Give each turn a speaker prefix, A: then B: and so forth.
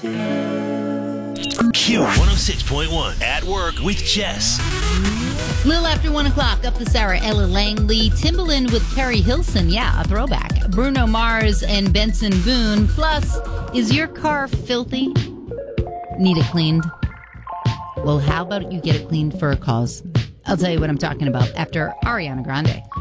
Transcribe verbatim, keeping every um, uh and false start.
A: Q one oh six point one at work with Jess.
B: Little after one o'clock, up this hour, Ella Langley, Timbaland with Carrie Hilson. Yeah, a throwback. Bruno Mars and Benson Boone. Plus, is your car filthy? Need it cleaned? Well, how about you get it cleaned for a cause? I'll tell you what I'm talking about after Ariana Grande.